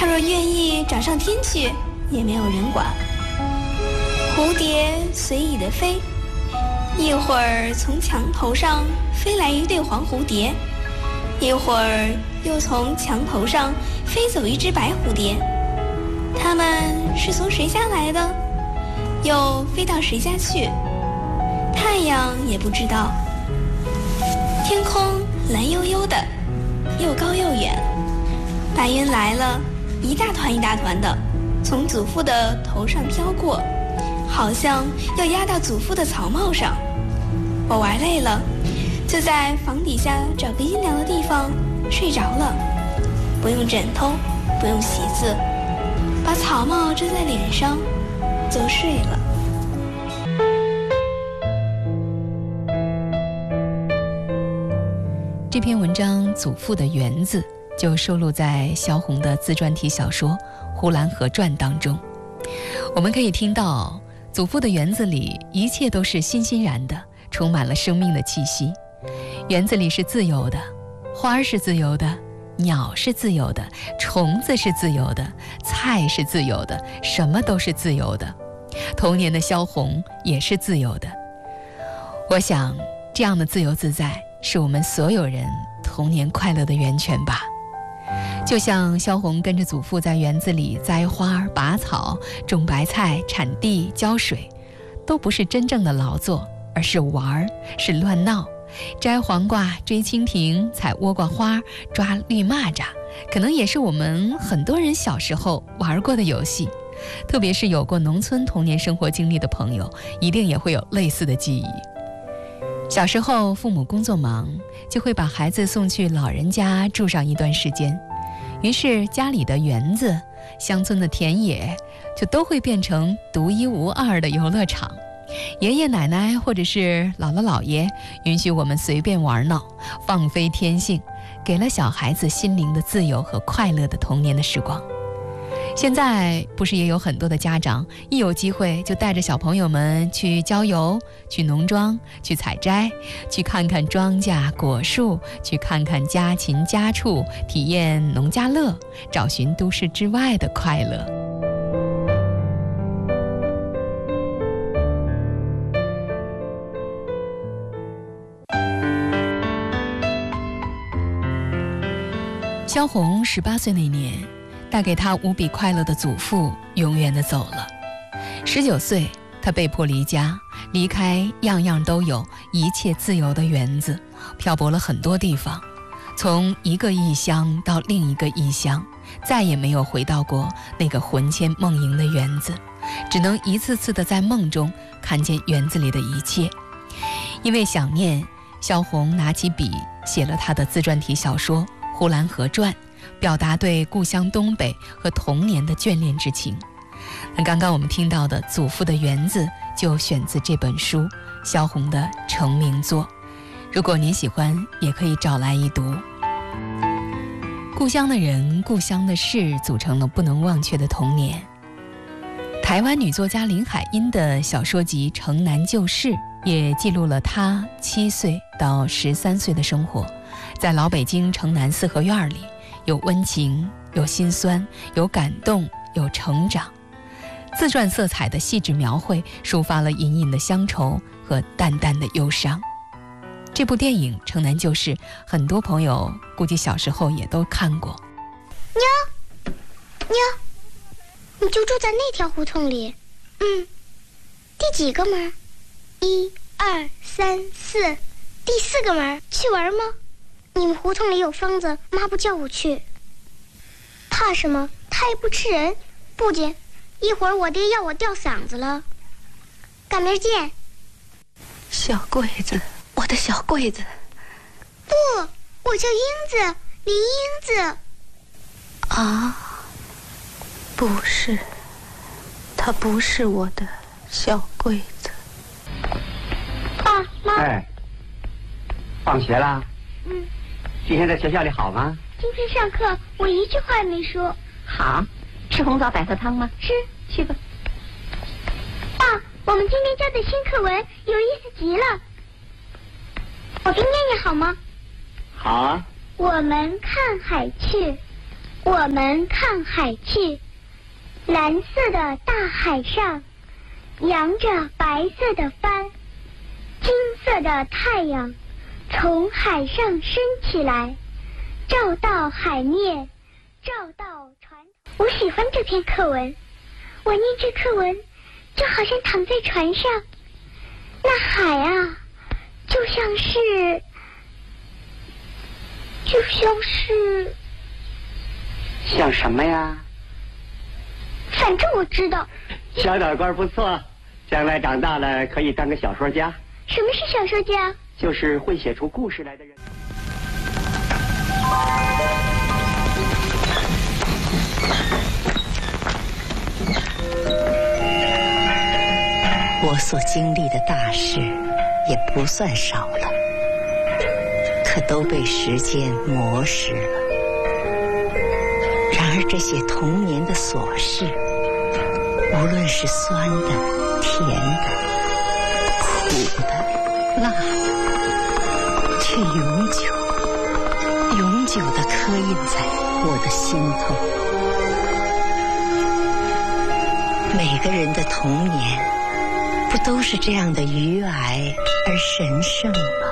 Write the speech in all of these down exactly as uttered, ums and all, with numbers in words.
他若愿意长上天去，也没有人管。蝴蝶随意的飞，一会儿从墙头上飞来一对黄蝴蝶，一会儿又从墙头上飞走一只白蝴蝶。它们是从谁家来的，又飞到谁家去，太阳也不知道。天空蓝悠悠的，又高又远，白云来了，一大团一大团的，从祖父的头上飘过，好像要压到祖父的草帽上。我玩累了，就在房底下找个阴凉的地方睡着了，不用枕头，不用席子，把草帽遮在脸上就睡了。 这篇文章《祖父的园子》就收录在萧红的自传体小说《呼兰河传》当中。我们可以听到祖父的园子里一切都是欣欣然的，充满了生命的气息。园子里是自由的，花儿是自由的，鸟是自由的，虫子是自由的，菜是自由的，什么都是自由的。童年的萧红也是自由的。我想这样的自由自在是我们所有人童年快乐的源泉吧。就像萧红跟着祖父在园子里栽花、拔草、种白菜、铲地、浇水，都不是真正的劳作，而是玩，是乱闹。摘黄瓜、追蜻蜓、采倭瓜花、抓绿蚂蚱，可能也是我们很多人小时候玩过的游戏。特别是有过农村童年生活经历的朋友，一定也会有类似的记忆。小时候父母工作忙，就会把孩子送去老人家住上一段时间，于是家里的园子、乡村的田野就都会变成独一无二的游乐场。爷爷奶奶或者是姥姥姥爷允许我们随便玩闹，放飞天性，给了小孩子心灵的自由和快乐的童年的时光。现在不是也有很多的家长一有机会就带着小朋友们去郊游，去农庄，去采摘，去看看庄稼果树，去看看家禽家畜，体验农家乐，找寻都市之外的快乐。萧红十八岁那年，带给她无比快乐的祖父永远地走了。十九岁，她被迫离家，离开样样都有、一切自由的园子，漂泊了很多地方，从一个异乡到另一个异乡，再也没有回到过那个魂牵梦萦的园子，只能一次次地在梦中看见园子里的一切。因为想念，萧红拿起笔写了她的自传体小说《呼兰河传》，表达对故乡东北和童年的眷恋之情。那刚刚我们听到的《祖父的园子》就选自这本书，萧红的成名作。如果您喜欢，也可以找来一读。故乡的人、故乡的事组成了不能忘却的童年。台湾女作家林海音的小说集《城南旧事》也记录了她七岁到十三岁的生活。在老北京城南四合院里，有温情，有心酸，有感动，有成长。自传色彩的细致描绘，抒发了隐隐的乡愁和淡淡的忧伤。这部电影《城南旧事》，很多朋友估计小时候也都看过。 妞，妞，你就住在那条胡同里？嗯。第几个门？一、二、三、四，第四个门。去玩吗？你们胡同里有疯子，妈不叫我去。怕什么？他也不吃人。不见，一会儿我爹要我吊嗓子了。赶明儿见。 小桂子，我的小桂子。 不，我叫英子，林英子。 啊，不是，她不是我的小桂子。 爸妈。 哎，放学啦？ 嗯。 今天在学校里好吗？ 今天上课我一句话也没说。 好，吃红枣百合汤吗？ 吃， 去吧。 爸，我们今天教的新课文有意思极了，我给念念好吗？ 好啊。 我们看海去， 我们看海去，蓝色的大海上扬着白色的帆，金色的太阳从海上升起来，照到海面，照到船头。我喜欢这篇课文，我念这课文就好像躺在船上，那海啊就像是就像是像什么呀？ 反正我知道。 小脑瓜不错，将来长大了可以当个小说家。 什么是小说家？ 就是会写出故事来的人。 我所经历的大事也不算少了，可都被时间磨蚀了。然而这些童年的琐事，无论是酸的、甜的、苦的、辣的，却永久、永久地刻印在我的心头。每个人的童年，不都是这样的愉哀而神圣吗？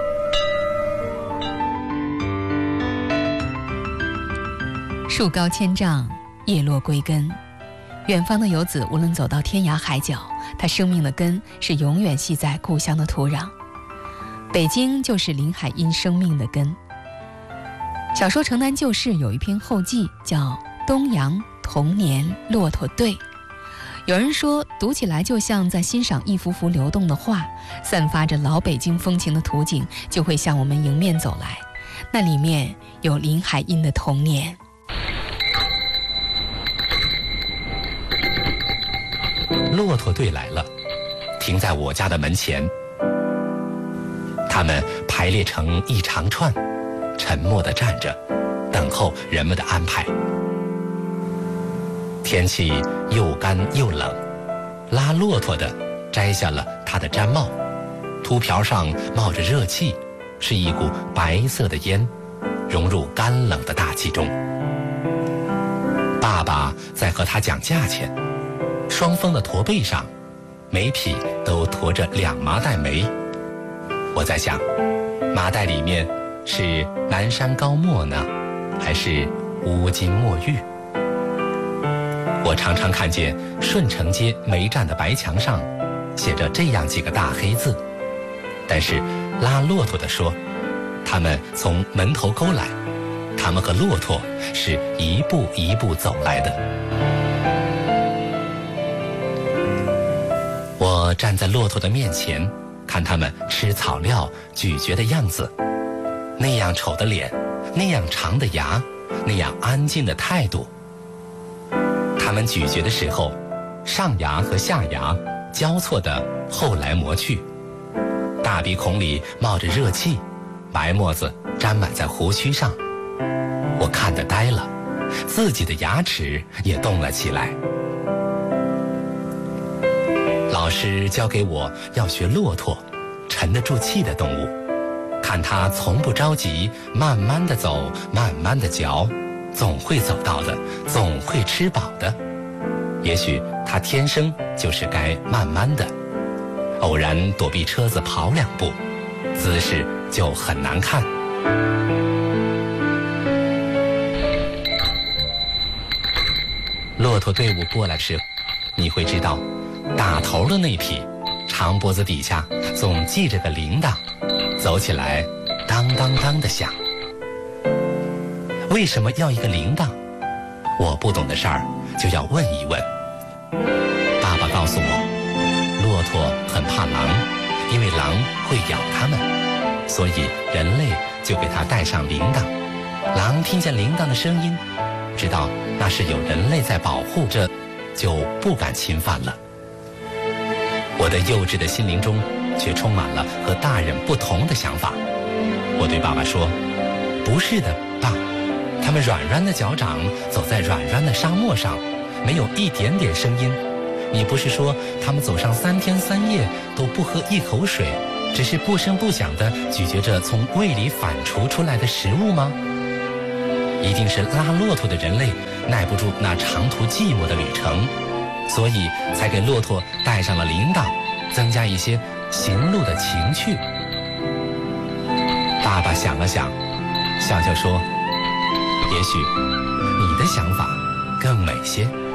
树高千丈，叶落归根。远方的游子无论走到天涯海角，他生命的根是永远系在故乡的土壤。北京就是林海音生命的根。小说《城南旧事》有一篇后记叫《东阳童年骆驼队》。有人说读起来就像在欣赏一幅幅流动的画，散发着老北京风情的图景就会向我们迎面走来，那里面有林海音的童年。 骆驼队来了，停在我家的门前。他们排列成一长串，沉默地站着，等候人们的安排。天气又干又冷，拉骆驼的摘下了他的毡帽，秃瓢上冒着热气，是一股白色的烟，融入干冷的大气中。爸爸在和他讲价钱，双峰的驼背上，每匹都驮着两麻袋煤。我在想，麻袋里面是南山高墨呢，还是乌金墨玉？我常常看见顺城街煤站的白墙上写着这样几个大黑字，但是拉骆驼的说，他们从门头沟来，他们和骆驼是一步一步走来的。我站在骆驼的面前，看他们吃草料咀嚼的样子，那样丑的脸，那样长的牙，那样安静的态度。他们咀嚼的时候，上牙和下牙交错地后来磨去，大鼻孔里冒着热气，白沫子沾满在胡须上。我看得呆了，自己的牙齿也动了起来。老师教给我要学骆驼，沉得住气的动物，看它从不着急，慢慢地走，慢慢地嚼，总会走到的，总会吃饱的。也许它天生就是该慢慢的，偶然躲避车子跑两步，姿势就很难看。骆驼队伍过来时，你会知道，打头的那匹长脖子底下总系着个铃铛，走起来当当当的响。为什么要一个铃铛？我不懂的事儿就要问一问。爸爸告诉我，骆驼很怕狼，因为狼会咬它们，所以人类就给它带上铃铛。狼听见铃铛的声音，知道那是有人类在保护着，就不敢侵犯了。我的幼稚的心灵中却充满了和大人不同的想法。我对爸爸说，不是的，爸，他们软软的脚掌走在软软的沙漠上，没有一点点声音。你不是说他们走上三天三夜都不喝一口水，只是不声不响地咀嚼着从胃里反刍出来的食物吗？ 一定是拉骆驼的人类耐不住那长途寂寞的旅程，所以才给骆驼带上了铃铛，增加一些行路的情趣。爸爸想了想，笑笑说：“也许你的想法更美些。”